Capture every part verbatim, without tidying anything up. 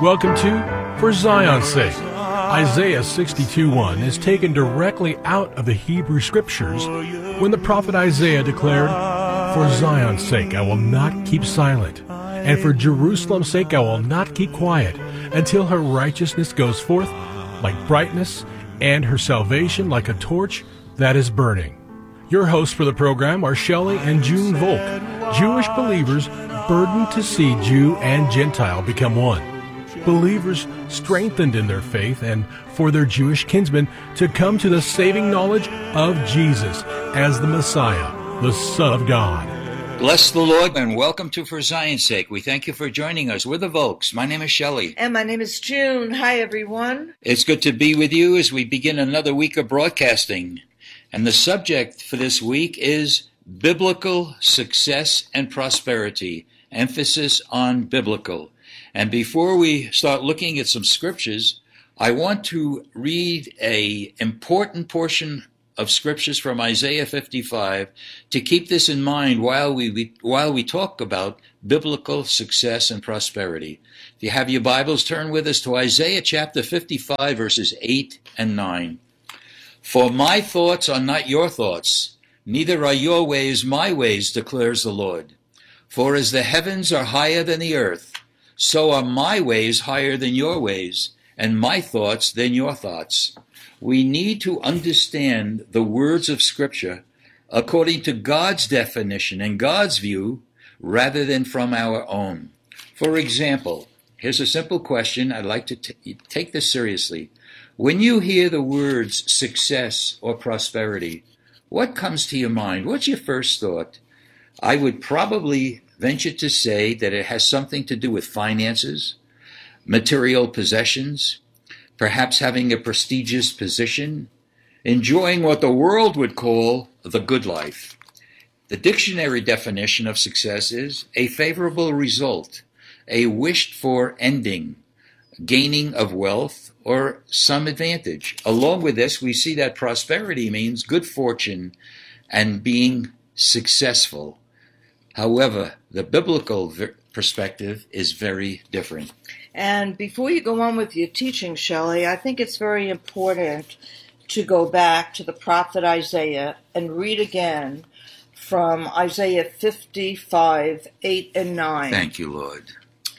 Welcome to For Zion's Sake. Isaiah sixty-two one is taken directly out of the Hebrew Scriptures when the prophet Isaiah declared, "For Zion's sake I will not keep silent, and for Jerusalem's sake I will not keep quiet, until her righteousness goes forth like brightness, and her salvation like a torch that is burning." Your hosts for the program are Shelley and June Volk, Jewish believers burdened to see Jew and Gentile become one. Believers strengthened in their faith and for their Jewish kinsmen to come to the saving knowledge of Jesus as the Messiah, the Son of God. Bless the Lord and welcome to For Zion's Sake. We thank you for joining us. We're the Volks. My name is Shelley. And my name is June. Hi, everyone. It's good to be with you as we begin another week of broadcasting. And the subject for this week is biblical success and prosperity. Emphasis on biblical. And before we start looking at some scriptures, I want to read a important portion of scriptures from Isaiah fifty-five to keep this in mind while we while we talk about biblical success and prosperity. If you have your Bibles, turn with us to Isaiah chapter fifty-five, verses eight and nine. "For my thoughts are not your thoughts, neither are your ways my ways, declares the Lord. For as the heavens are higher than the earth, so are my ways higher than your ways, and my thoughts than your thoughts." We need to understand the words of Scripture according to God's definition and God's view rather than from our own. For example, here's a simple question. I'd like to t- take this seriously. When you hear the words success or prosperity, what comes to your mind? What's your first thought? I would probably venture to say that it has something to do with finances, material possessions, perhaps having a prestigious position, enjoying what the world would call the good life. The dictionary definition of success is a favorable result, a wished-for ending, gaining of wealth, or some advantage. Along with this, we see that prosperity means good fortune and being successful. However, the biblical perspective is very different. And before you go on with your teaching, Shelley, I think it's very important to go back to the prophet Isaiah and read again from Isaiah fifty-five, eight and nine. Thank you, Lord.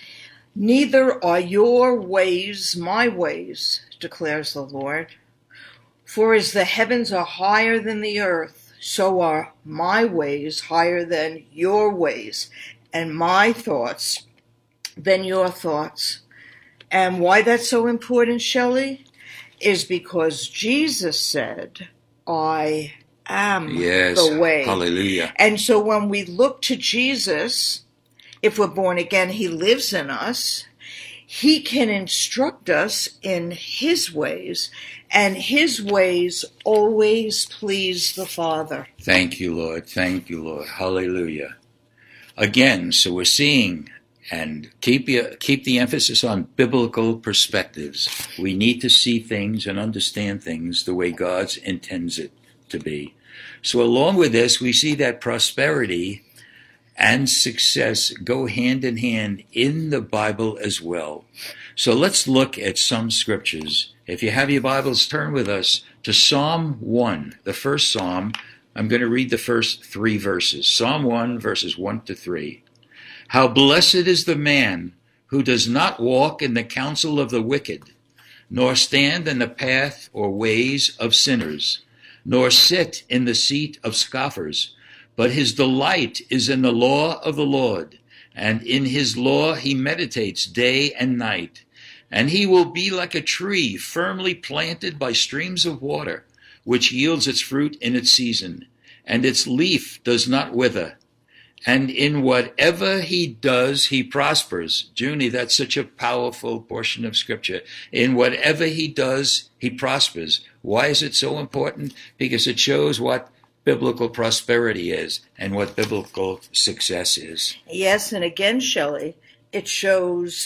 "Neither are your ways my ways, declares the Lord. For as the heavens are higher than the earth, so are my ways higher than your ways, and my thoughts than your thoughts." And why that's so important, Shelley, is because Jesus said, "I am yes, the way." Hallelujah. And so when we look to Jesus, if we're born again, he lives in us. He can instruct us in his ways, and his ways always please the Father. Thank you, Lord. Thank you, Lord. Hallelujah. Again, so we're seeing, and keep your, keep the emphasis on biblical perspectives. We need to see things and understand things the way God intends it to be. So along with this, we see that prosperity and success go hand in hand in the Bible as well. So let's look at some scriptures. If you have your Bibles, turn with us to Psalm one, the first Psalm. I'm going to read the first three verses. Psalm one, verses one to three. "How blessed is the man who does not walk in the counsel of the wicked, nor stand in the path or ways of sinners, nor sit in the seat of scoffers. But his delight is in the law of the Lord, and in his law he meditates day and night. And he will be like a tree firmly planted by streams of water, which yields its fruit in its season, and its leaf does not wither. And in whatever he does, he prospers." Junie, that's such a powerful portion of Scripture. In whatever he does, he prospers. Why is it so important? Because it shows what biblical prosperity is and what biblical success is. Yes, and again, Shelley, it shows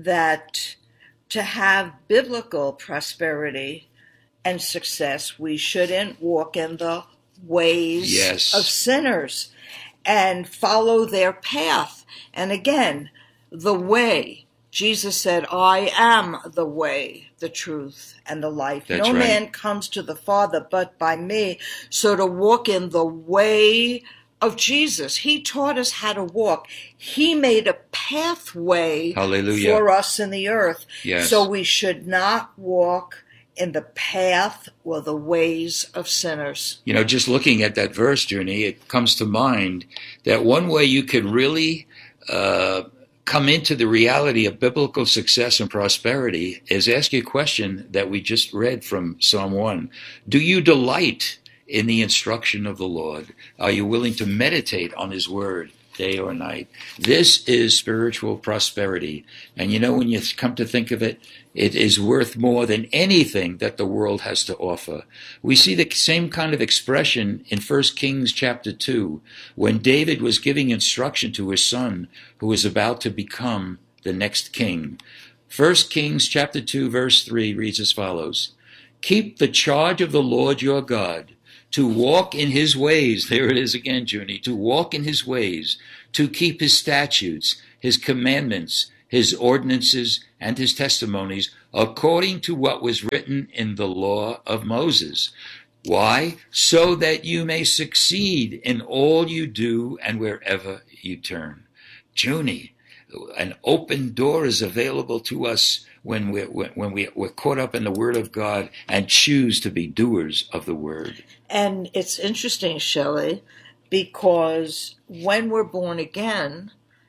that to have biblical prosperity and success, we shouldn't walk in the ways yes. of sinners and follow their path. And again, the way Jesus said, I am the way, the truth, and the life. That's no right. man comes to the Father but by me. So to walk in the way of Jesus, he taught us how to walk. He made a pathway Hallelujah. for us in the earth. Yes. So we should not walk in the path or the ways of sinners. You know, just looking at that verse, Junie, it comes to mind that one way you could really uh, come into the reality of biblical success and prosperity is ask you a question that we just read from Psalm one. Do you delight in the instruction of the Lord? Are you willing to meditate on his word day or night? This is spiritual prosperity. And you know, when you come to think of it, it is worth more than anything that the world has to offer. We see the same kind of expression in First Kings chapter two, when David was giving instruction to his son, who was about to become the next king. First Kings chapter two, verse three reads as follows. Keep the charge of the Lord your God, to walk in his ways. There it is again, Junie. To walk in his ways, to keep his statutes, his commandments, his ordinances, and his testimonies, according to what was written in the law of Moses. Why? So that you may succeed in all you do and wherever you turn. Junie, an open door is available to us when we're, when we, we're caught up in the Word of God and choose to be doers of the Word. And it's interesting, Shelley, because when we're born again,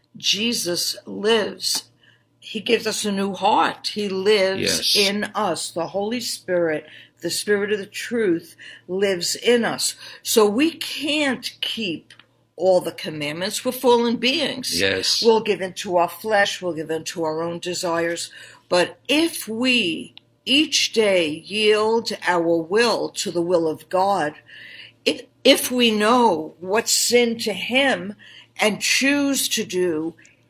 Jesus lives. He gives us a new heart. He lives Yes. in us. The Holy Spirit, the Spirit of the truth, lives in us. So we can't keep all the commandments. We're fallen beings. Yes. We'll give into our flesh. We'll give into our own desires. But if we each day yield our will to the will of God, it, if we know what's sin to him and choose to do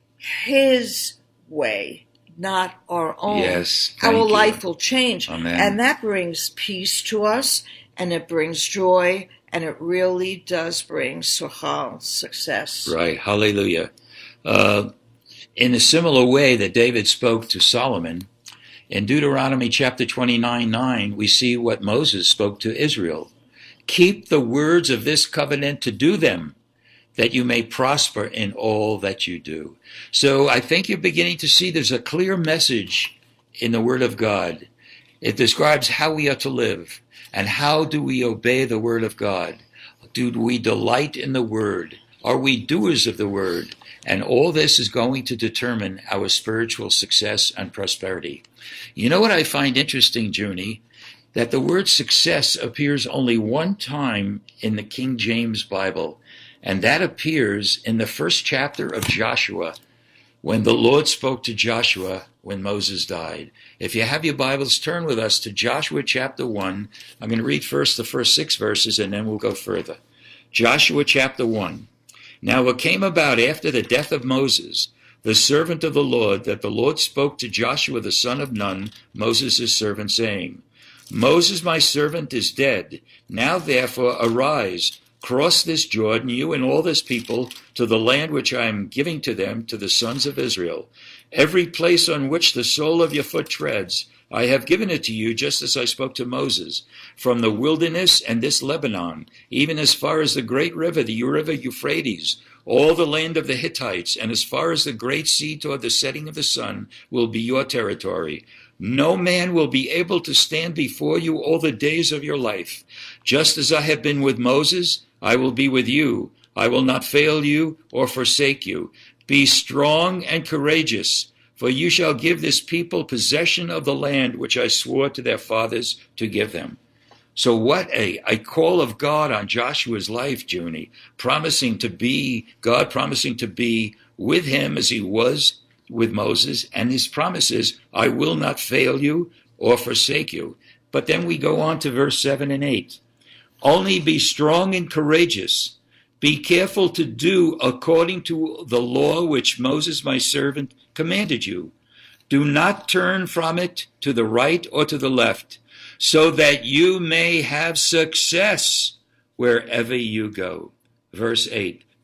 his way, not our own, Yes, thank our you. life will change. Amen. And that brings peace to us, and it brings joy, and it really does bring suchal, success. Right. Hallelujah. Uh, in a similar way that David spoke to Solomon, in Deuteronomy chapter twenty-nine, nine, we see what Moses spoke to Israel. Keep the words of this covenant to do them, that you may prosper in all that you do. So I think you're beginning to see there's a clear message in the Word of God. It describes how we are to live and how do we obey the Word of God. Do we delight in the Word? Are we doers of the Word? And all this is going to determine our spiritual success and prosperity. You know what I find interesting, Junie? That the word success appears only one time in the King James Bible, and that appears in the first chapter of Joshua, when the Lord spoke to Joshua when Moses died. If you have your Bibles, turn with us to Joshua chapter one. I'm going to read first the first six verses, and then we'll go further. Joshua chapter one. Now it came about after the death of Moses, the servant of the Lord, that the Lord spoke to Joshua the son of Nun, Moses' servant, saying, Moses, my servant, is dead. Now therefore arise, cross this Jordan, you and all this people, to the land which I am giving to them, to the sons of Israel. Every place on which the sole of your foot treads, I have given it to you, just as I spoke to Moses, from the wilderness and this Lebanon, even as far as the great river, the river Euphrates, all the land of the Hittites, and as far as the great sea toward the setting of the sun, will be your territory. No man will be able to stand before you all the days of your life. Just as I have been with Moses, I will be with you. I will not fail you or forsake you. Be strong and courageous, for you shall give this people possession of the land which I swore to their fathers to give them. So what a, a call of God on Joshua's life, Junie, promising to be, God promising to be with him as he was with Moses, and his promises, I will not fail you or forsake you. But then we go on to verse seven and eight. Only be strong and courageous. Be careful to do according to the law which Moses my servant commanded you. Do not turn from it to the right or to the left, so that you may have success wherever you go. Verse eight.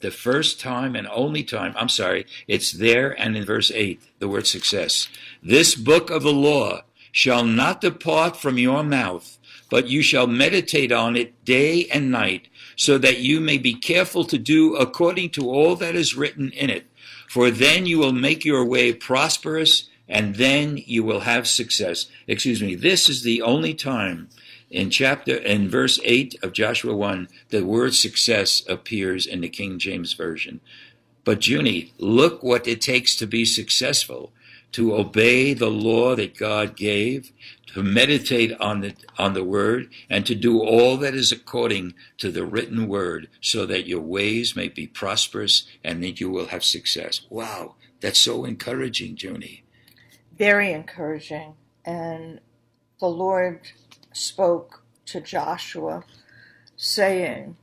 the first time and only time, I'm sorry, it's there and in verse eight, the word success. This book of the law shall not depart from your mouth, but you shall meditate on it day and night, so that you may be careful to do according to all that is written in it. For then you will make your way prosperous, and then you will have success. Excuse me, this is the only time in chapter, in verse eight of Joshua one, the word success appears in the King James Version. But Junie, look what it takes to be successful, to obey the law that God gave, to meditate on the on the word, and to do all that is according to the written word, so that your ways may be prosperous and that you will have success. Wow, that's so encouraging, Junie. Very encouraging. And the Lord spoke to Joshua, saying,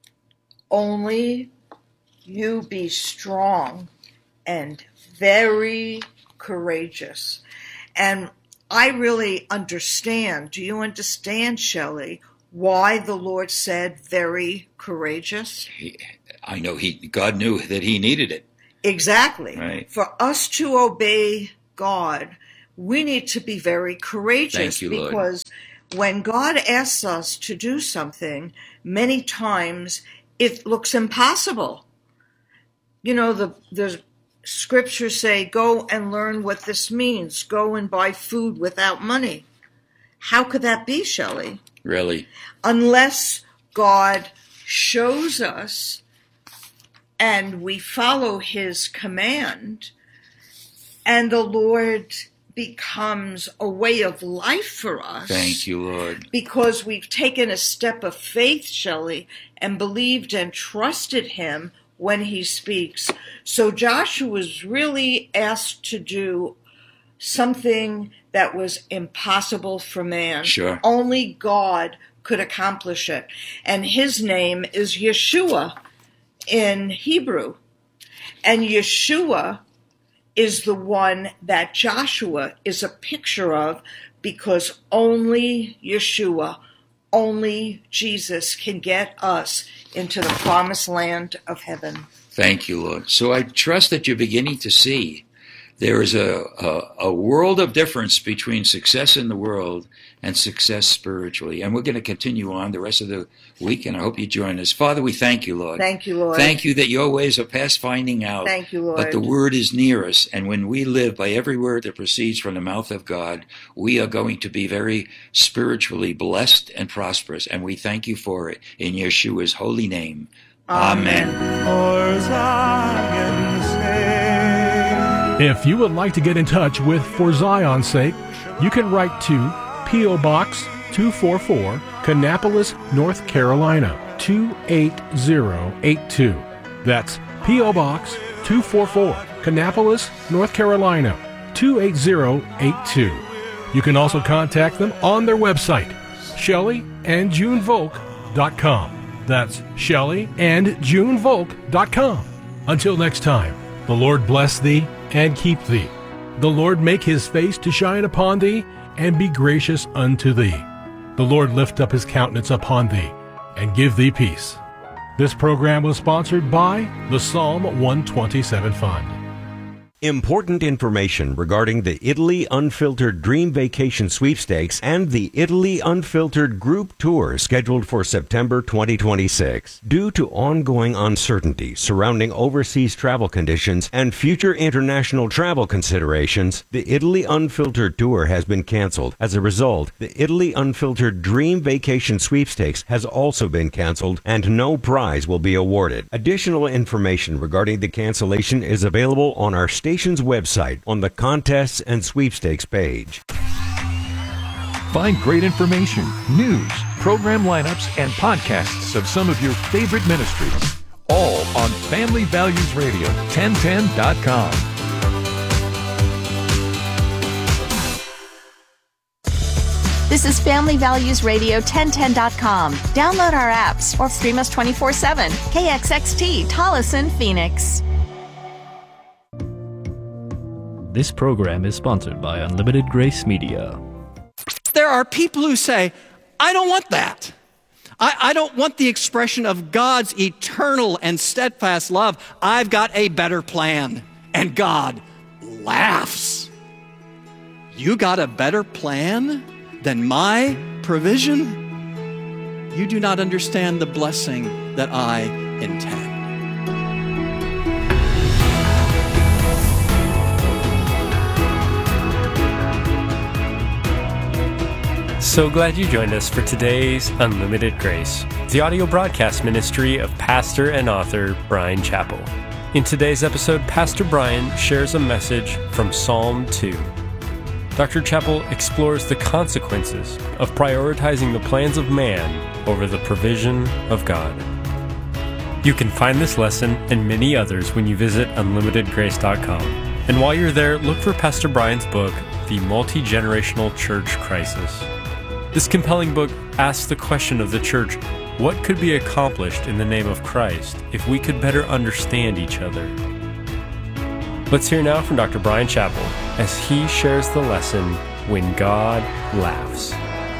only you be strong and very courageous. And I really understand. Do you understand, Shelley, why the Lord said very courageous? He, I know he. God knew that he needed it. Exactly. Right. For us to obey God, we need to be very courageous. Thank you, because Lord. When God asks us to do something, many times it looks impossible. You know, the the scriptures say, go and learn what this means. Go and buy food without money. How could that be, Shelley? Really? Unless God shows us and we follow his command, and the Lord becomes a way of life for us. Thank you, Lord. Because we've taken a step of faith, Shelley, and believed and trusted him when he speaks. So Joshua was really asked to do something that was impossible for man. Sure. Only God could accomplish it. And his name is Yeshua in Hebrew. And Yeshua is the one that Joshua is a picture of, because only Yeshua, only Jesus can get us into the promised land of heaven. Thank you, Lord. So I trust that you're beginning to see there is a, a, a world of difference between success in the world and success spiritually. And we're going to continue on the rest of the week, and I hope you join us. Father, we thank you, Lord. Thank you, Lord. Thank you that your ways are past finding out. Thank you, Lord. But the word is near us, and when we live by every word that proceeds from the mouth of God, we are going to be very spiritually blessed and prosperous, and we thank you for it in Yeshua's holy name. Amen. If you would like to get in touch with For Zion's Sake, you can write to P O. Box two forty-four, Kannapolis, North Carolina, two eight zero eight two. That's P O. Box two forty-four, Kannapolis, North Carolina, two eight zero eight two. You can also contact them on their website, Shelley and June Volk dot com. That's Shelley and June Volk dot com. Until next time, the Lord bless thee and keep thee. The Lord make his face to shine upon thee and be gracious unto thee. The Lord lift up his countenance upon thee and give thee peace. This program was sponsored by the Psalm one twenty-seven Fund. Important information regarding the Italy Unfiltered Dream Vacation Sweepstakes and the Italy Unfiltered Group Tour scheduled for September twenty twenty-six. Due to ongoing uncertainty surrounding overseas travel conditions and future international travel considerations, the Italy Unfiltered Tour has been canceled. As a result, the Italy Unfiltered Dream Vacation Sweepstakes has also been canceled, and no prize will be awarded. Additional information regarding the cancellation is available on our station's website on the Contests and Sweepstakes page. Find great information, news, program lineups, and podcasts of some of your favorite ministries, all on Family Values Radio, ten ten dot com. This is Family Values Radio, ten ten dot com. Download our apps or stream us twenty-four seven. K X X T, Tolleson, Phoenix. This program is sponsored by Unlimited Grace Media. There are people who say, I don't want that. I, I don't want the expression of God's eternal and steadfast love. I've got a better plan. And God laughs. You got a better plan than my provision? You do not understand the blessing that I intend. So glad you joined us for today's Unlimited Grace, the audio broadcast ministry of pastor and author Bryan Chapell. In today's episode, Pastor Bryan shares a message from Psalm two. Doctor Chapell explores the consequences of prioritizing the plans of man over the provision of God. You can find this lesson and many others when you visit unlimited grace dot com. And while you're there, look for Pastor Bryan's book, The Multi-Generational Church Crisis. This compelling book asks the question of the church, what could be accomplished in the name of Christ if we could better understand each other? Let's hear now from Doctor Bryan Chapell as he shares the lesson, When God Laughs.